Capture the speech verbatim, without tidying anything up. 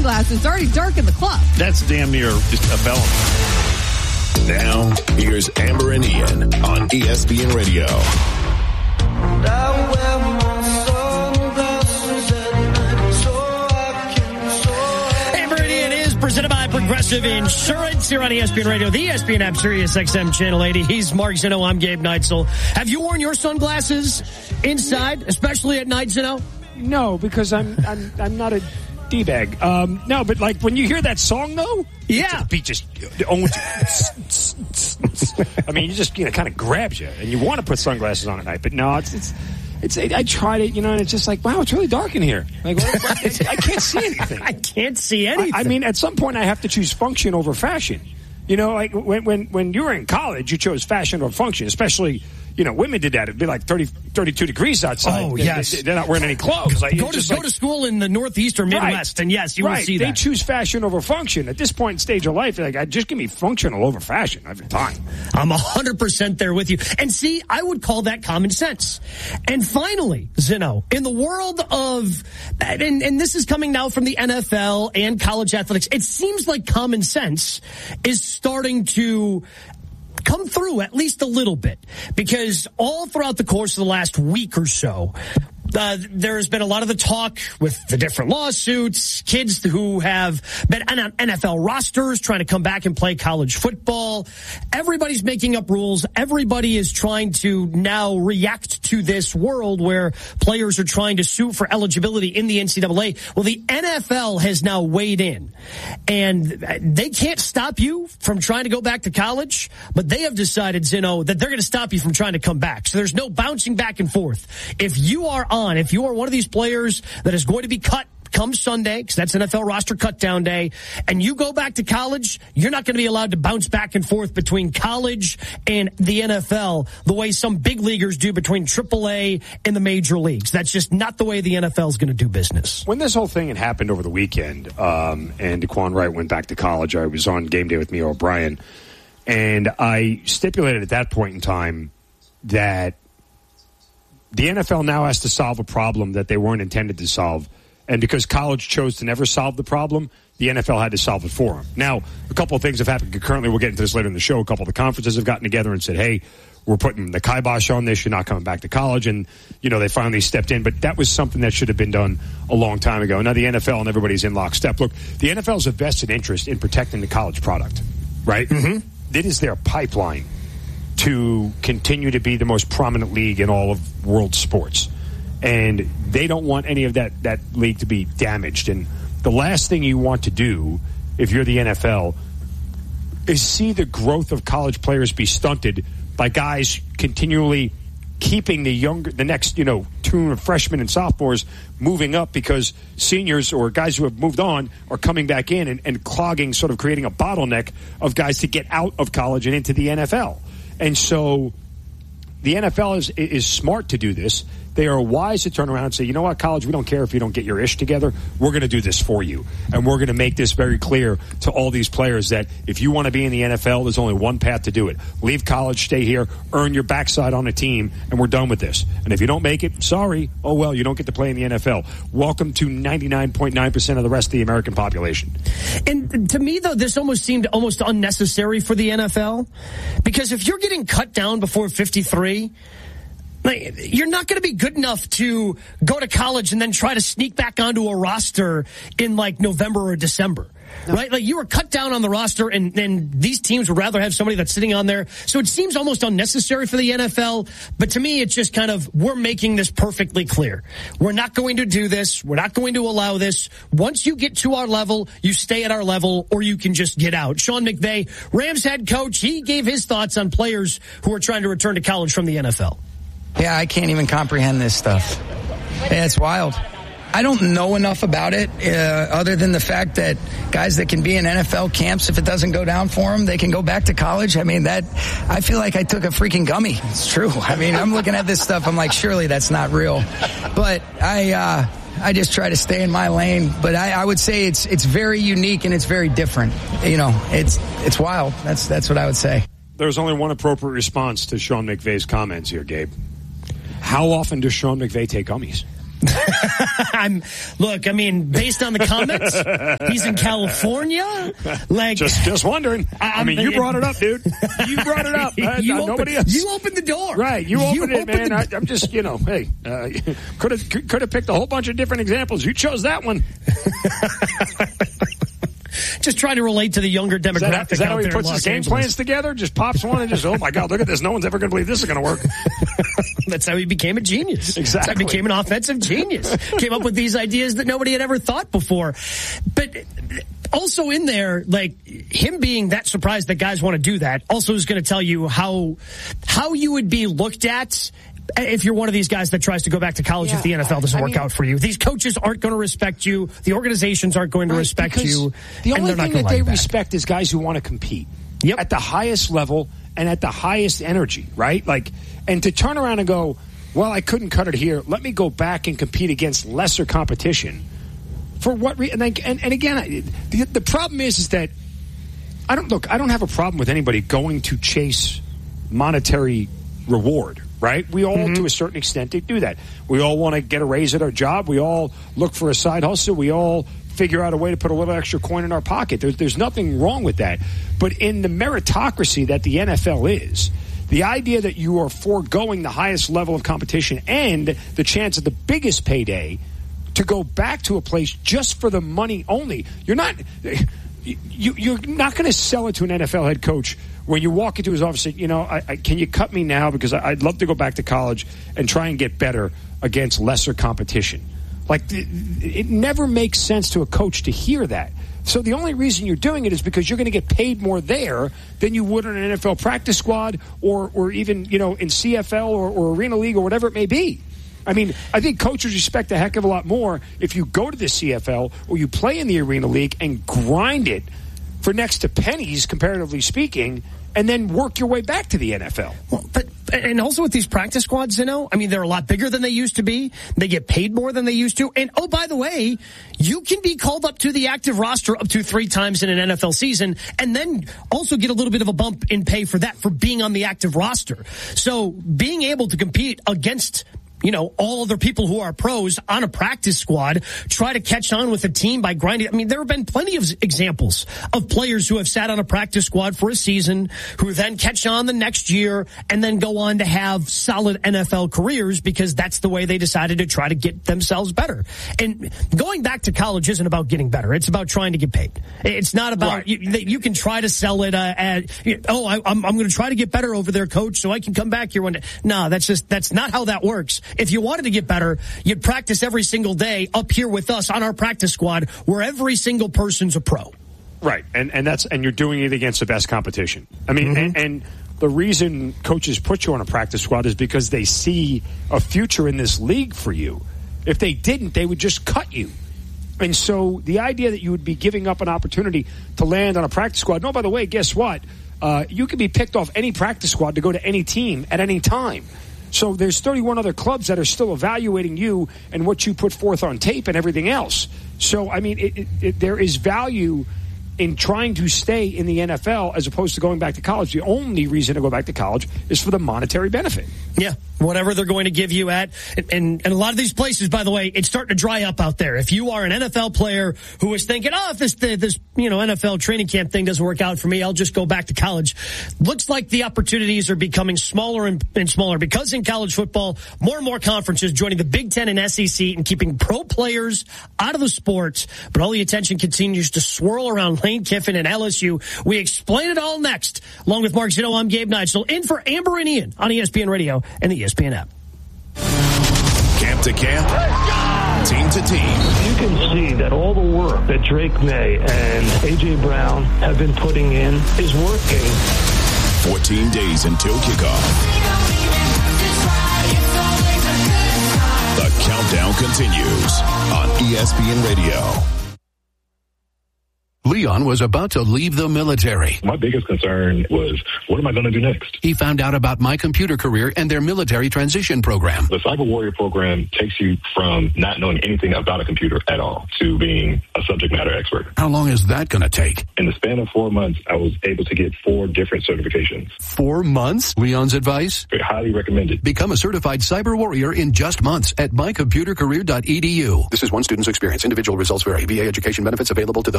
sunglasses. It's already dark in the club. That's damn near just a felony. Now, here's Amber and Ian on E S P N Radio. Amber and Ian is presented by Progressive Insurance here on E S P N Radio, the E S P N app, Sirius X M Channel eighty. He's Mark Zinno. I'm Gabe Neitzel. Have you worn your sunglasses inside, especially at night, Zinno? No, because I'm I'm I'm not a D-bag. Um, no, but like when you hear that song, though, yeah, the beat just owns you. I mean, you just you know kind of grabs you, and you want to put sunglasses on at night, but no, it's it's. It's, I tried it, you know, and it's just like, wow, it's really dark in here. Like, what, what, I can't see anything. I can't see anything. I, I mean, at some point, I have to choose function over fashion. You know, like when when when you were in college, you chose fashion over function, especially. You know, women did that. It'd be like thirty, thirty-two degrees outside. Oh, they, yes. They're not wearing any clothes. Like, go to, just go like, to school in the Northeast or Midwest, right. and yes, you right. will see they that. They choose fashion over function. At this point in stage of life, like, just give me functional over fashion every time. I'm one hundred percent there with you. And see, I would call that common sense. And finally, Zinno, in the world of, and, and this is coming now from the N F L and college athletics, it seems like common sense is starting to come through at least a little bit, because all throughout the course of the last week or so, Uh, there's been a lot of the talk with the different lawsuits, kids who have been on N F L rosters trying to come back and play college football. Everybody's making up rules. Everybody is trying to now react to this world where players are trying to sue for eligibility in the N C double A. Well, the N F L has now weighed in, and they can't stop you from trying to go back to college, but they have decided, Zinno, that they're going to stop you from trying to come back. So there's no bouncing back and forth. If you are on If you are one of these players that is going to be cut come Sunday, because that's N F L roster cutdown day, and you go back to college, you're not going to be allowed to bounce back and forth between college and the N F L the way some big leaguers do between triple A and the major leagues. That's just not the way the N F L is going to do business. When this whole thing had happened over the weekend, um, and Daquan Wright went back to college, I was on game day with Mia O'Brien, and I stipulated at that point in time that the N F L now has to solve a problem that they weren't intended to solve. And because college chose to never solve the problem, the N F L had to solve it for them. Now, a couple of things have happened concurrently. We'll get into this later in the show. A couple of the conferences have gotten together and said, hey, we're putting the kibosh on this. You're not coming back to college. And, you know, they finally stepped in. But that was something that should have been done a long time ago. Now the N F L and everybody's in lockstep. Look, the N F L has a vested interest in protecting the college product, right? Mm-hmm. It is their pipeline to continue to be the most prominent league in all of world sports. And they don't want any of that, that league to be damaged. And the last thing you want to do, if you're the N F L, is see the growth of college players be stunted by guys continually keeping the younger, the next, you know, two freshmen and sophomores moving up because seniors or guys who have moved on are coming back in and, and clogging, sort of creating a bottleneck of guys to get out of college and into the N F L. And so the N F L is is smart to do this. They are wise to turn around and say, you know what, college, we don't care if you don't get your ish together. We're going to do this for you. And we're going to make this very clear to all these players that if you want to be in the N F L, there's only one path to do it. Leave college, stay here, earn your backside on a team, and we're done with this. And if you don't make it, sorry, oh well, you don't get to play in the N F L. Welcome to ninety-nine point nine percent of the rest of the American population. And to me, though, this almost seemed almost unnecessary for the N F L. Because if you're getting cut down before fifty-three, like, you're not going to be good enough to go to college and then try to sneak back onto a roster in like November or December. No. Right? Like you were cut down on the roster and, and these teams would rather have somebody that's sitting on there. So it seems almost unnecessary for the N F L. But to me, it's just kind of, we're making this perfectly clear. We're not going to do this. We're not going to allow this. Once you get to our level, you stay at our level or you can just get out. Sean McVay, Rams head coach, he gave his thoughts on players who are trying to return to college from the N F L. Yeah, I can't even comprehend this stuff. Yeah, it's wild. I don't know enough about it uh, other than the fact that guys that can be in N F L camps, if it doesn't go down for them, they can go back to college. I mean, that I feel like I took a freaking gummy. It's true. I mean, I'm looking at this stuff. I'm like, surely that's not real. But I uh, I just try to stay in my lane. But I, I would say it's it's very unique and it's very different. You know, it's it's wild. That's that's what I would say. There's only one appropriate response to Sean McVay's comments here, Gabe. How often does Sean McVay take gummies? I'm look. I mean, based on the comments, he's in California. Like, just just wondering. I, I mean, you brought it up, dude. You brought it up. Uh, you, nobody opened, else. you opened the door, right? You opened you it, opened man. I, I'm just, you know, hey, uh, could have could have picked a whole bunch of different examples. You chose that one. Just trying to relate to the younger demographic. Is that, is that out how he there puts in his Los game Angeles. plans together? Just pops one and just, oh my God, look at this. No one's ever going to believe this is going to work. That's how he became a genius. Exactly. That's how he became an offensive genius. Came up with these ideas that nobody had ever thought before. But also in there, like, him being that surprised that guys want to do that also is going to tell you how how you would be looked at if you're one of these guys that tries to go back to college. Yeah, if the N F L doesn't I work mean, out for you. These coaches aren't going to respect you. The organizations aren't going to right, respect you. The only thing that they back. respect is guys who want to compete yep. at the highest level and at the highest energy, right? Like, and to turn around and go, well, I couldn't cut it here. Let me go back and compete against lesser competition. For what reason? And, and, and again, the, the problem is, is that I don't look. I don't have a problem with anybody going to chase monetary reward. Right? We all, mm-hmm. to a certain extent, do that. We all want to get a raise at our job. We all look for a side hustle. We all figure out a way to put a little extra coin in our pocket. There's, there's nothing wrong with that. But in the meritocracy that the N F L is, the idea that you are foregoing the highest level of competition and the chance of the biggest payday to go back to a place just for the money only, you're not... You, you're not going to sell it to an N F L head coach when you walk into his office and, you know, I, I, can you cut me now because I, I'd love to go back to college and try and get better against lesser competition. Like, it, it never makes sense to a coach to hear that. So the only reason you're doing it is because you're going to get paid more there than you would on an N F L practice squad or, or even, you know, in C F L or, or Arena League or whatever it may be. I mean, I think coaches respect a heck of a lot more if you go to the C F L or you play in the Arena League and grind it for next to pennies, comparatively speaking, and then work your way back to the N F L. Well, but and also with these practice squads, you know, I mean, they're a lot bigger than they used to be. They get paid more than they used to. And, oh, by the way, you can be called up to the active roster up to three times in an N F L season and then also get a little bit of a bump in pay for that, for being on the active roster. So being able to compete against, you know, all other people who are pros on a practice squad, try to catch on with a team by grinding. I mean, there have been plenty of examples of players who have sat on a practice squad for a season, who then catch on the next year and then go on to have solid N F L careers because that's the way they decided to try to get themselves better. And going back to college isn't about getting better. It's about trying to get paid. It's not about, right. you, you can try to sell it uh, at, oh, I, I'm, I'm going to try to get better over there, coach, so I can come back here one day. No, that's just, that's not how that works. If you wanted to get better, you'd practice every single day up here with us on our practice squad where every single person's a pro. Right. And and that's and you're doing it against the best competition. I mean, Mm-hmm. and, and the reason coaches put you on a practice squad is because they see a future in this league for you. If they didn't, they would just cut you. And so the idea that you would be giving up an opportunity to land on a practice squad. No, by the way, guess what? Uh, you can be picked off any practice squad to go to any team at any time. So there's thirty-one other clubs that are still evaluating you and what you put forth on tape and everything else. So, I mean, it, it, it, there is value in trying to stay in the N F L as opposed to going back to college. The only reason to go back to college is for the monetary benefit. Yeah, whatever they're going to give you at. And, and, and a lot of these places, by the way, it's starting to dry up out there. If you are an N F L player who is thinking, oh, if this, this you know, N F L training camp thing doesn't work out for me, I'll just go back to college. Looks like the opportunities are becoming smaller and, and smaller because in college football, more and more conferences joining the Big Ten and S E C and keeping pro players out of the sport. But all the attention continues to swirl around Lane Kiffin and L S U. We explain it all next. Along with Mark Zito, I'm Gabe Nigel, in for Amber and Ian on E S P N Radio and the E S P N app. Camp to camp, team to team. You can see that all the work that Drake May and A J. Brown have been putting in is working. fourteen days until kickoff. The countdown continues on E S P N Radio. Leon was about to leave the military. My biggest concern was, what am I going to do next? He found out about My Computer Career and their military transition program. The Cyber Warrior program takes you from not knowing anything about a computer at all to being a subject matter expert. How long is that going to take? In the span of four months, I was able to get four different certifications. Four months? Leon's advice? Highly recommended. Become a certified cyber warrior in just months at my computer career dot e d u. This is one student's experience. Individual results vary. V A education benefits available to the